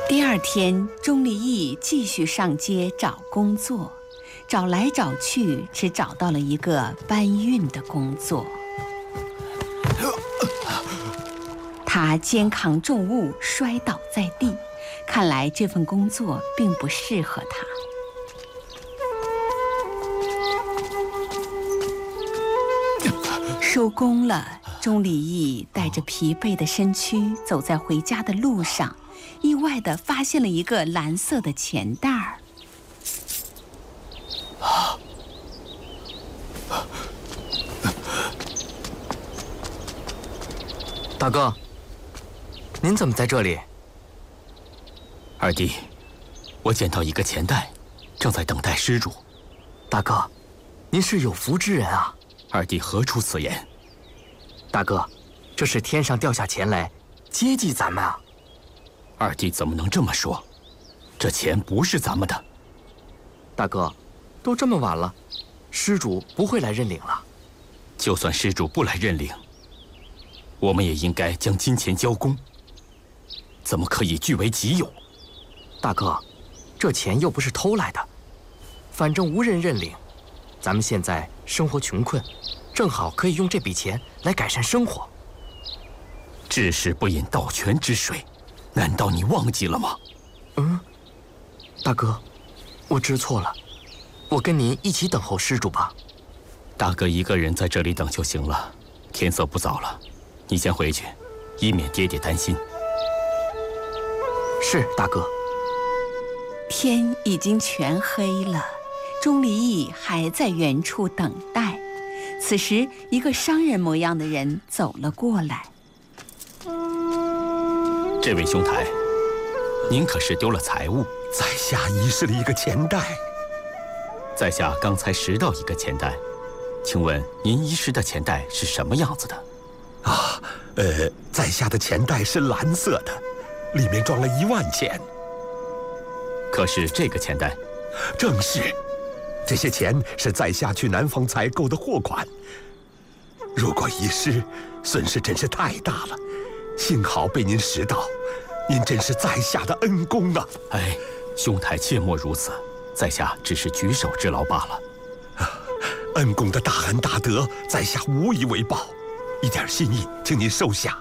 第二天，钟离义继续上街找工作，找来找去，只找到了一个搬运的工作。他肩扛重物摔倒在地，看来这份工作并不适合他。收工了，钟离义带着疲惫的身躯走在回家的路上，意外地发现了一个蓝色的钱袋儿。 大哥，您怎么在这里？ 二弟，我捡到一个钱袋，正在等待施主。 大哥，您是有福之人啊！ 二弟何出此言？ 大哥，这是天上掉下钱来，接济咱们啊！ 二弟怎么能这么说？这钱不是咱们的。 大哥，都这么晚了，施主不会来认领了。 就算施主不来认领，我们也应该将金钱交公，怎么可以据为己有？ 大哥，这钱又不是偷来的，反正无人认领。咱们现在生活穷困，正好可以用这笔钱来改善生活。 治世不饮盗泉之水，难道你忘记了吗？ 大哥，我知错了，我跟您一起等候施主吧。 大哥一个人在这里等就行了，天色不早了，你先回去，以免爹爹担心。 是，大哥。 天已经全黑了，钟离义还在原处等待。此时，一个商人模样的人走了过来。 这位兄台，您可是丢了财物？ 在下遗失了一个钱袋。 在下刚才拾到一个钱袋，请问您遗失的钱袋是什么样子的？ 在下的钱袋是蓝色的，里面装了1万钱。 可是这个钱袋， 正是，这些钱是在下去南方采购的货款。如果遗失，损失真是太大了。幸好被您拾到，您真是在下的恩公啊！ 哎，兄台切莫如此，在下只是举手之劳罢了。 恩公的大恩大德，在下无以为报，一点心意，请您收下。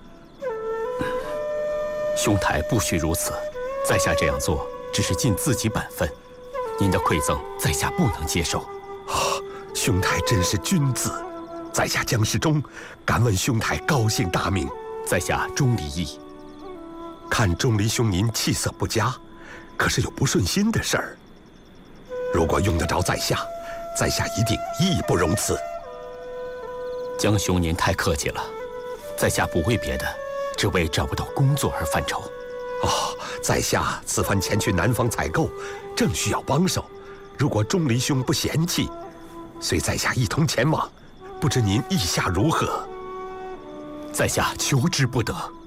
兄台不须如此，在下这样做只是尽自己本分，您的馈赠，在下不能接受。 兄台真是君子，在下江世忠，敢问兄台高姓大名？ 在下钟离义。 看钟离兄您气色不佳，可是有不顺心的事儿。如果用得着在下，在下一定义不容辞。 江兄您太客气了，在下不为别的，只为找不到工作而犯愁。 在下此番前去南方采购，正需要帮手。如果钟离兄不嫌弃，随在下一同前往，不知您意下如何？ 在下求之不得。